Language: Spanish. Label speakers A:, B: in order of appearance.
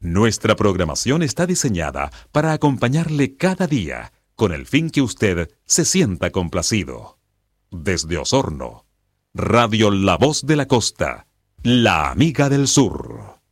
A: Nuestra programación está diseñada para acompañarle cada día, con el fin que usted se sienta complacido. Desde Osorno, Radio La Voz de la Costa, la amiga del sur.